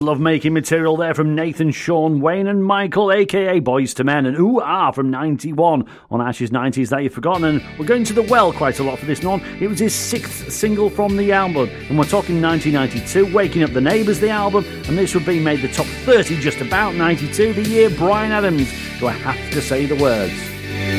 Love-making material there from Nathan, Sean, Wayne and Michael, aka Boys to Men, and Ooh Ah from 91 on Ash's 90s That You've Forgotten. And we're going to the well quite a lot for this one. It was his 6th single from the album, and we're talking 1992, Waking Up the Neighbours, the album, and this would be made the top 30 just about 92, the year Bryan Adams, Do I Have to Say the Words?